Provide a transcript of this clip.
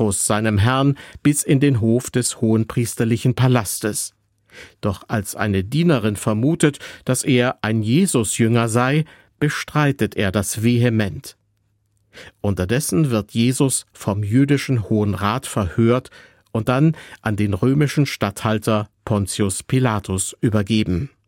Petrus, seinem Herrn, bis in den Hof des hohenpriesterlichen Palastes. Doch als eine Dienerin vermutet, dass er ein Jesus-Jünger sei, bestreitet er das vehement. Unterdessen wird Jesus vom jüdischen Hohen Rat verhört und dann an den römischen Statthalter Pontius Pilatus übergeben.